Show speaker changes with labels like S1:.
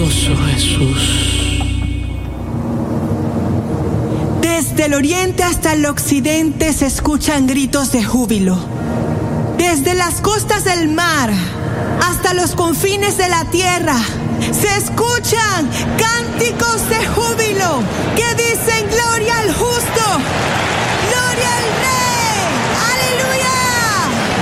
S1: precioso Jesús.
S2: Desde el oriente hasta el occidente se escuchan gritos de júbilo. Desde las costas del mar hasta los confines de la tierra se escuchan cánticos de júbilo que